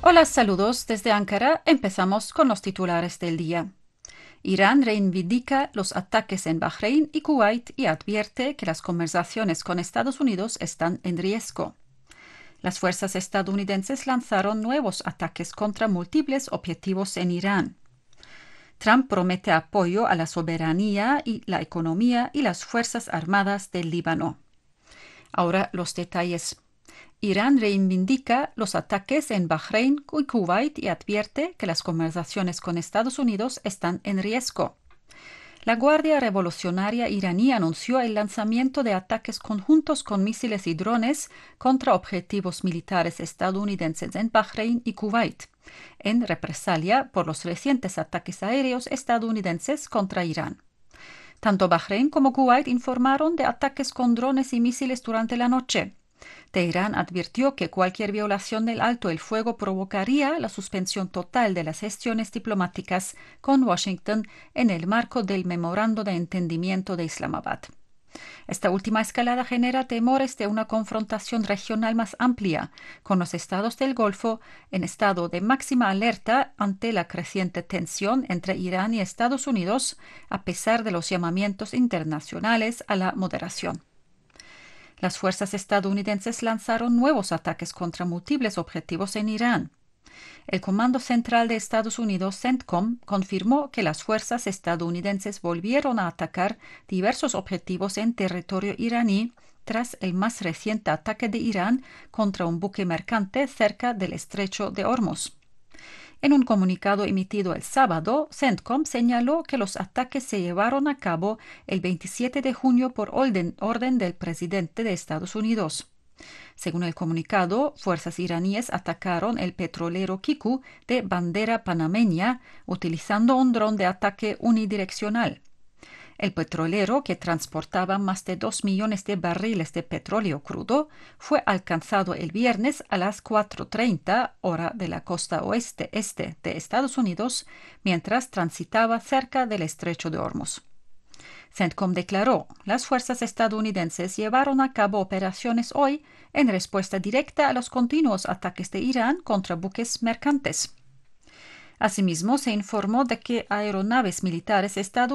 Hola, saludos desde Ankara. Empezamos con los titulares del día. Irán reivindica los ataques en Bahrein y Kuwait y advierte que las conversaciones con Estados Unidos están en riesgo. Las fuerzas estadounidenses lanzaron nuevos ataques contra múltiples objetivos en Irán. Trump promete apoyo a la soberanía y la economía y las fuerzas armadas del Líbano. Ahora los detalles. Irán reivindica los ataques en Bahrein y Kuwait y advierte que las conversaciones con Estados Unidos están en riesgo. La Guardia Revolucionaria iraní anunció el lanzamiento de ataques conjuntos con misiles y drones contra objetivos militares estadounidenses en Bahrein y Kuwait, en represalia por los recientes ataques aéreos estadounidenses contra Irán. Tanto Bahrein como Kuwait informaron de ataques con drones y misiles durante la noche. Teherán advirtió que cualquier violación del alto el fuego provocaría la suspensión total de las gestiones diplomáticas con Washington en el marco del Memorando de Entendimiento de Islamabad. Esta última escalada genera temores de una confrontación regional más amplia, con los estados del Golfo en estado de máxima alerta ante la creciente tensión entre Irán y Estados Unidos, a pesar de los llamamientos internacionales a la moderación. Las fuerzas estadounidenses lanzaron nuevos ataques contra múltiples objetivos en Irán. El Comando Central de Estados Unidos, CENTCOM, confirmó que las fuerzas estadounidenses volvieron a atacar diversos objetivos en territorio iraní tras el más reciente ataque de Irán contra un buque mercante cerca del estrecho de Hormuz. En un comunicado emitido el sábado, CENTCOM señaló que los ataques se llevaron a cabo el 27 de junio por orden del presidente de Estados Unidos. Según el comunicado, fuerzas iraníes atacaron el petrolero Kiku de bandera panameña utilizando un dron de ataque unidireccional. El petrolero, que transportaba más de 2 millones de barriles de petróleo crudo, fue alcanzado el viernes a las 4:30 hora de la costa oeste-este de Estados Unidos, mientras transitaba cerca del estrecho de Hormuz. CENTCOM declaró, las fuerzas estadounidenses llevaron a cabo operaciones hoy en respuesta directa a los continuos ataques de Irán contra buques mercantes. Asimismo, se informó de que aeronaves militares estadounidenses